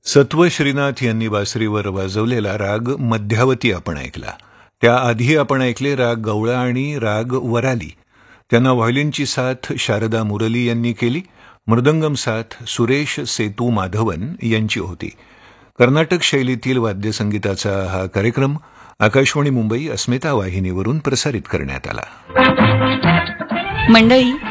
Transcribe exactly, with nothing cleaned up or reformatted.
सत्व श्रीनाथ यांनी बासरीवर वाजवलेला राग मध्यावती आपण ऐकला. त्याआधी आपण ऐकले राग गवळा आणि राग वराली. त्यांना व्हायोलिनची साथ शारदा मुरली यांनी केली. मृदंगम साथ सुरेश सेतू माधवन यांची होती. कर्नाटक शैलीतील वाद्यसंगीताचा हा कार्यक्रम आकाशवाणी मुंबई अस्मिता वाहिनीवरून प्रसारित करण्यात आला. मंडळी,